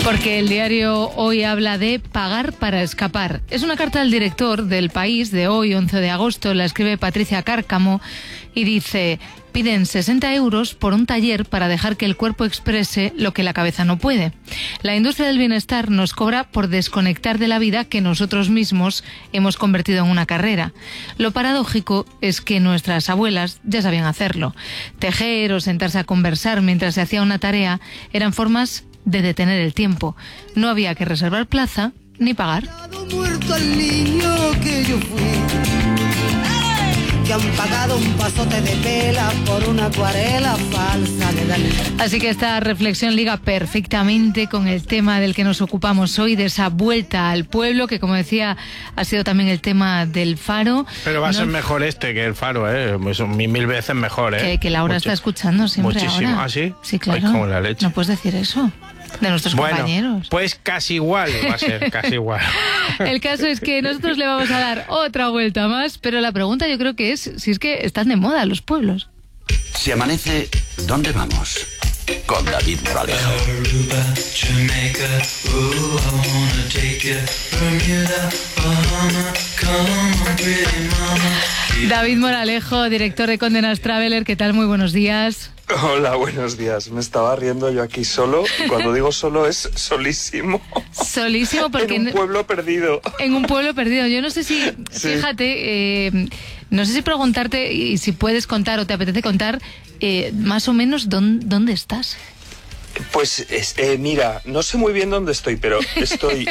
Porque el diario Hoy habla de pagar para escapar. Es una carta al director del País de hoy, 11 de agosto, la escribe Patricia Cárcamo y dice: piden 60 euros por un taller para dejar que el cuerpo exprese lo que la cabeza no puede. La industria del bienestar nos cobra por desconectar de la vida que nosotros mismos hemos convertido en una carrera. Lo paradójico es que nuestras abuelas ya sabían hacerlo. Tejer o sentarse a conversar mientras se hacía una tarea eran formas de detener el tiempo. No había que reservar plaza ni pagar. Muerto el niño que yo fui, que han pagado un pasote de tela por una acuarela falsa de Dalí. Así que esta reflexión liga perfectamente con el tema del que nos ocupamos hoy, de esa vuelta al pueblo, que como decía ha sido también el tema del Faro. Pero va a ser mejor que el Faro, Es 1000 veces mejor, Que Laura está escuchando siempre. Muchísimo. Ahora. ¿Ah, sí? Sí, claro. Ay, como la leche. No puedes decir eso de nuestros compañeros. Pues casi igual va a ser, casi igual. El caso es que nosotros le vamos a dar otra vuelta más, pero la pregunta yo creo que es si es que están de moda los pueblos. Si amanece, ¿dónde vamos? Con David Moralejo. David Moralejo, director de Condenas Traveler, ¿qué tal? Muy buenos días. Hola, buenos días. Me estaba riendo yo aquí solo. Cuando digo solo es solísimo. Solísimo porque... En un pueblo perdido. En un pueblo perdido. Yo no sé si... Sí. Fíjate, no sé si preguntarte y si puedes contar o te apetece contar más o menos dónde estás. Pues mira, no sé muy bien dónde estoy, pero estoy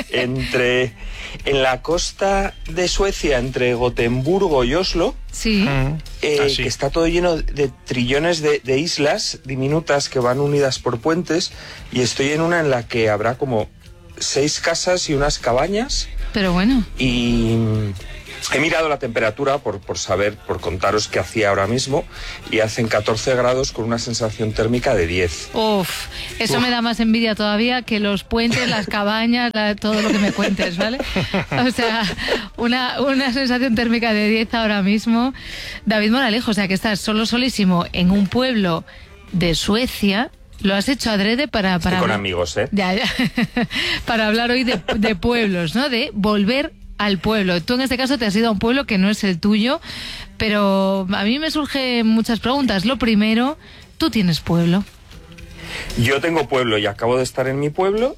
en la costa de Suecia, entre Gotemburgo y Oslo. Sí. Que está todo lleno de trillones de islas diminutas que van unidas por puentes, y estoy en una en la que habrá como 6 casas y unas cabañas. Pero bueno. Y he mirado la temperatura por contaros qué hacía ahora mismo, y hacen 14 grados con una sensación térmica de 10. Eso me da más envidia todavía que los puentes, las cabañas, todo lo que me cuentes, ¿vale? O sea, una sensación térmica de 10 ahora mismo. David Moralejo, o sea que estás solísimo en un pueblo de Suecia. Lo has hecho adrede para Estoy con amigos, Ya. Para hablar hoy de pueblos, ¿no? De volver al pueblo. Tú en este caso te has ido a un pueblo que no es el tuyo, pero a mí me surgen muchas preguntas. Lo primero, ¿tú tienes pueblo? Yo tengo pueblo y acabo de estar en mi pueblo,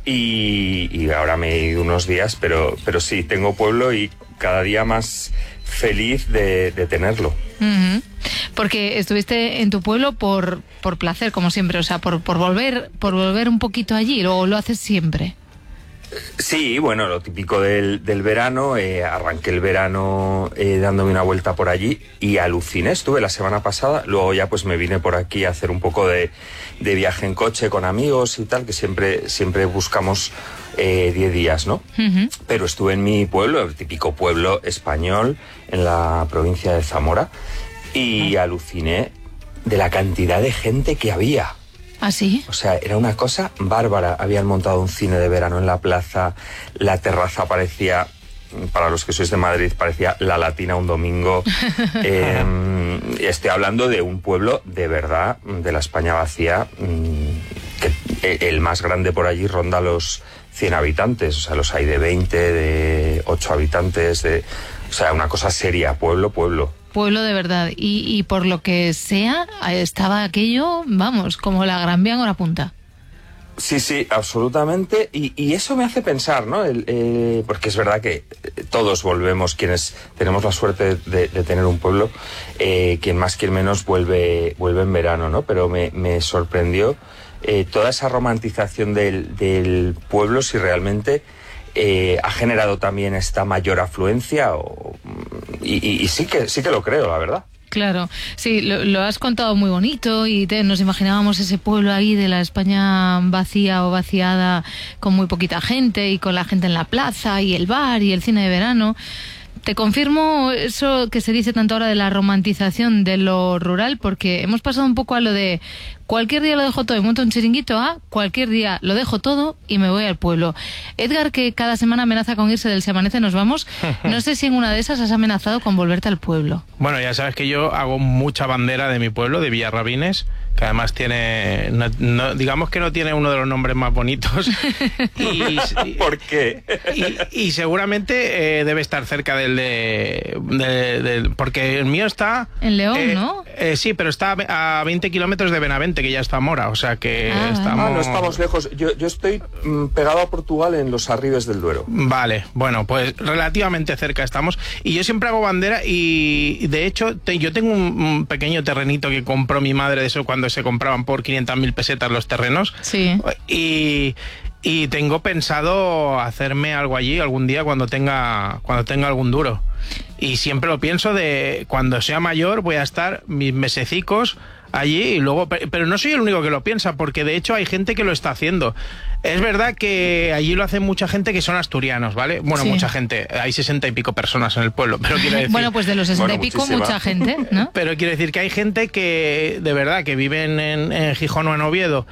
y ahora me he ido unos días, pero sí, tengo pueblo y cada día más feliz de tenerlo. Uh-huh. Porque estuviste en tu pueblo por placer, como siempre, o sea, por volver un poquito allí, ¿o lo haces siempre? Sí, bueno, lo típico del verano. Arranqué el verano dándome una vuelta por allí y aluciné. Estuve la semana pasada, luego ya pues me vine por aquí a hacer un poco de viaje en coche con amigos y tal, que siempre buscamos 10 días, ¿no? Uh-huh. Pero estuve en mi pueblo, el típico pueblo español, en la provincia de Zamora, y aluciné de la cantidad de gente que había. ¿Ah, sí? O sea, era una cosa bárbara. Habían montado un cine de verano en la plaza, la terraza parecía, para los que sois de Madrid, parecía La Latina un domingo. Estoy hablando de un pueblo de verdad, de la España vacía, que el más grande por allí ronda los 100 habitantes. O sea, los hay de 20, de 8 habitantes, o sea, una cosa seria, pueblo. Pueblo de verdad. Y por lo que sea, estaba aquello, vamos, como la Gran Vía en hora punta. Sí, absolutamente. Y eso me hace pensar, ¿no? Porque es verdad que todos volvemos, quienes tenemos la suerte de tener un pueblo, quien más, quien menos vuelve en verano, ¿no? Pero me sorprendió toda esa romantización del pueblo, si realmente ha generado también esta mayor afluencia, y sí que lo creo, la verdad. Claro, sí, lo has contado muy bonito y nos imaginábamos ese pueblo ahí de la España vacía o vaciada, con muy poquita gente y con la gente en la plaza y el bar y el cine de verano. Te confirmo eso que se dice tanto ahora de la romantización de lo rural, porque hemos pasado un poco a lo de cualquier día lo dejo todo y monto un chiringuito, a cualquier día lo dejo todo y me voy al pueblo. Edgar, que cada semana amenaza con irse del Si Amanece Nos Vamos, no sé si en una de esas has amenazado con volverte al pueblo. Bueno, ya sabes que yo hago mucha bandera de mi pueblo, de Villarrabines, que además tiene, digamos que no tiene uno de los nombres más bonitos. ¿Por qué? Y seguramente debe estar cerca del porque el mío está... En León, ¿no? Sí, pero está a 20 kilómetros de Benavente, que ya está Mora, o sea que estamos... no estamos lejos. Yo estoy pegado a Portugal en los Arribes del Duero. Vale, bueno, pues relativamente cerca estamos. Y yo siempre hago bandera y de hecho yo tengo un pequeño terrenito que compró mi madre de eso cuando se compraban por 500.000 pesetas los terrenos. Sí. Y tengo pensado hacerme algo allí algún día cuando tenga algún duro. Y siempre lo pienso de cuando sea mayor voy a estar mis mesecicos allí y luego... Pero no soy el único que lo piensa, porque de hecho hay gente que lo está haciendo. Es verdad que allí lo hace mucha gente que son asturianos, ¿vale? Bueno, sí. Mucha gente. Hay 60 y pico personas en el pueblo, pero quiero decir... Bueno, pues de los 60 y pico, muchísima. Mucha gente, ¿no? Pero quiero decir que hay gente que, de verdad, que viven en Gijón o en Oviedo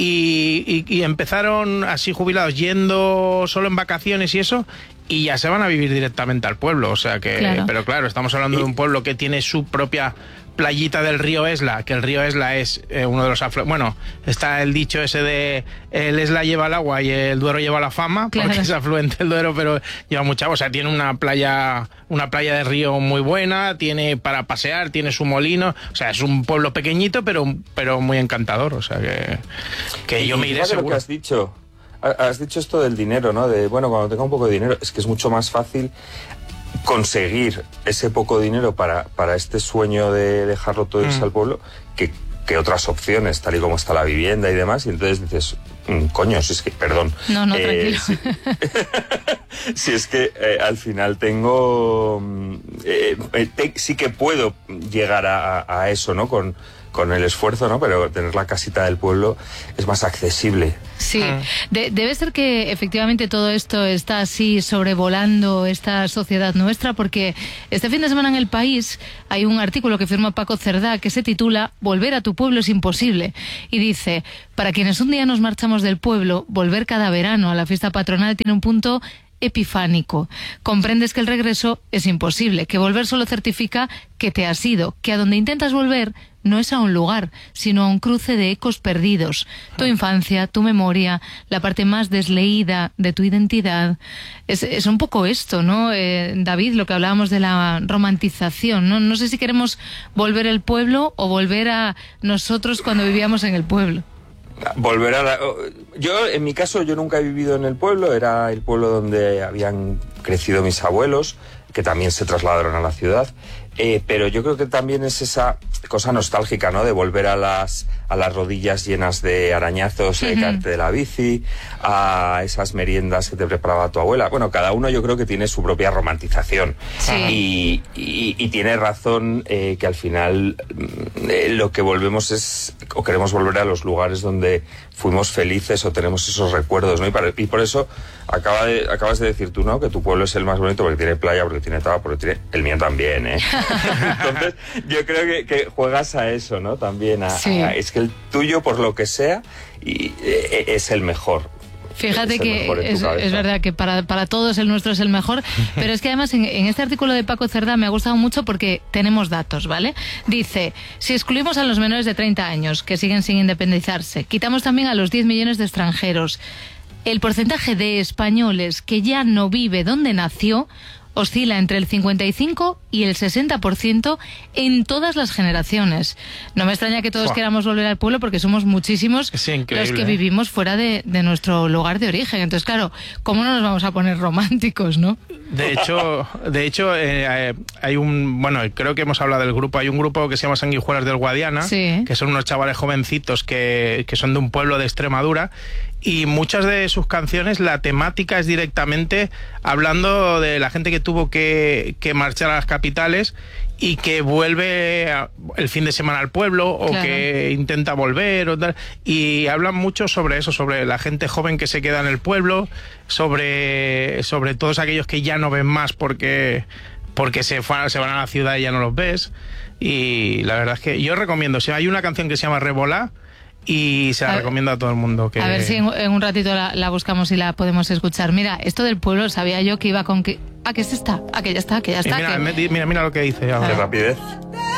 y empezaron así jubilados yendo solo en vacaciones y eso, y ya se van a vivir directamente al pueblo, o sea que... Claro. Pero claro, estamos hablando de un pueblo que tiene su propia playita del río Esla, que el río Esla es uno de los bueno, está el dicho ese de el Esla lleva el agua y el Duero lleva la fama, claro. Porque es afluente el Duero, pero lleva mucha agua, o sea, tiene una playa de río muy buena, tiene para pasear, tiene su molino, o sea, es un pueblo pequeñito, pero muy encantador, o sea que yo me iré seguro. Lo que has dicho esto del dinero, ¿no? De, bueno, cuando tenga un poco de dinero, es que es mucho más fácil conseguir ese poco dinero para este sueño de dejarlo todo irse al pueblo que otras opciones, tal y como está la vivienda y demás, y entonces dices, coño, si es que, perdón. No, tranquilo. Si es que al final tengo... sí que puedo llegar a eso, ¿no? Con el esfuerzo, ¿no? Pero tener la casita del pueblo es más accesible. Sí, debe ser que efectivamente todo esto está así sobrevolando esta sociedad nuestra, porque este fin de semana en El País hay un artículo que firma Paco Cerdá que se titula "Volver a tu pueblo es imposible", y dice: para quienes un día nos marchamos del pueblo, volver cada verano a la fiesta patronal tiene un punto epifánico. Comprendes que el regreso es imposible, que volver solo certifica que te has ido, que a donde intentas volver no es a un lugar, sino a un cruce de ecos perdidos. Tu infancia, tu memoria, la parte más desleída de tu identidad. Es un poco esto, ¿no, David? Lo que hablábamos de la romantización, ¿no? No sé si queremos volver al pueblo o volver a nosotros cuando vivíamos en el pueblo. Yo, en mi caso, yo nunca he vivido en el pueblo, era el pueblo donde habían crecido mis abuelos, que también se trasladaron a la ciudad, pero yo creo que también es esa cosa nostálgica, ¿no? De volver a las rodillas llenas de arañazos, caerte de la bici, a esas meriendas que te preparaba tu abuela. Bueno, cada uno yo creo que tiene su propia romantización. Sí. Y tiene razón que al final lo que volvemos es, o queremos volver a los lugares donde fuimos felices o tenemos esos recuerdos, ¿no? Y por eso acabas de decir tú, ¿no? Que tu pueblo es el más bonito porque tiene playa, porque tiene todo, porque tiene... El mío también, ¿eh? Entonces, yo creo que juegas a eso, ¿no? También es que el tuyo, por lo que sea, es el mejor. Fíjate que es verdad que para todos el nuestro es el mejor, pero es que además en este artículo de Paco Cerdá me ha gustado mucho porque tenemos datos, ¿vale? Dice, si excluimos a los menores de 30 años que siguen sin independizarse, quitamos también a los 10 millones de extranjeros, el porcentaje de españoles que ya no vive donde nació oscila entre el 55 y el 60% en todas las generaciones. No me extraña que todos queramos volver al pueblo porque somos muchísimos los que vivimos fuera de nuestro lugar de origen. Entonces, claro, ¿cómo no nos vamos a poner románticos, no? De hecho, hay bueno, creo que hemos hablado del grupo, hay un grupo que se llama Sanguijuelas del Guadiana, que son unos chavales jovencitos que son de un pueblo de Extremadura, y muchas de sus canciones, la temática es directamente hablando de la gente que tuvo que marchar a las capitales y que vuelve el fin de semana al pueblo o que intenta volver o tal, y hablan mucho sobre eso, sobre la gente joven que se queda en el pueblo, sobre todos aquellos que ya no ven más porque se van a la ciudad y ya no los ves. Y la verdad es que yo recomiendo, si hay una canción que se llama Revolá, y se la recomiendo a todo el mundo. A ver si en un ratito la buscamos y la podemos escuchar. Mira, esto del pueblo, sabía yo que iba con que... que es esta, que ya está. Mira lo que dice ahora. ¡Qué rapidez!